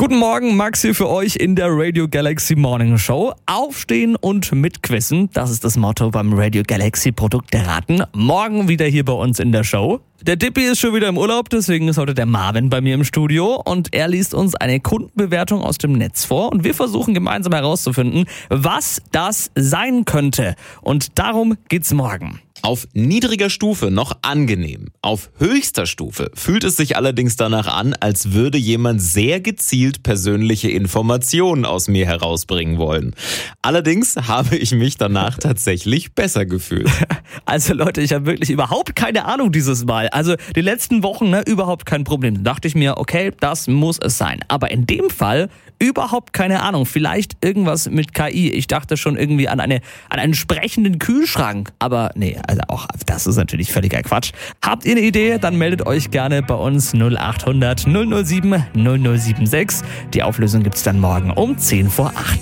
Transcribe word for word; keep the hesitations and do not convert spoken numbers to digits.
Guten Morgen, Max hier für euch in der Radio Galaxy Morning Show. Aufstehen und mitquissen, das ist das Motto beim Radio Galaxy Produkte raten. Morgen wieder hier bei uns in der Show. Der Dippi ist schon wieder im Urlaub, deswegen ist heute der Marvin bei mir im Studio und er liest uns eine Kundenbewertung aus dem Netz vor und wir versuchen gemeinsam herauszufinden, was das sein könnte. Und darum geht's morgen. Auf niedriger Stufe noch angenehm. Auf höchster Stufe fühlt es sich allerdings danach an, als würde jemand sehr gezielt persönliche Informationen aus mir herausbringen wollen. Allerdings habe ich mich danach tatsächlich besser gefühlt. Also Leute, ich habe wirklich überhaupt keine Ahnung dieses Mal. Also die letzten Wochen, ne, überhaupt kein Problem. Da dachte ich mir, okay, das muss es sein. Aber in dem Fall überhaupt keine Ahnung. Vielleicht irgendwas mit K I. Ich dachte schon irgendwie an eine an einen sprechenden Kühlschrank. Aber nee, also auch das ist natürlich völliger Quatsch. Habt ihr eine Idee? Dann meldet euch gerne bei uns null acht hundert null null sieben null null sieben sechs. Die Auflösung gibt's dann morgen um zehn vor acht.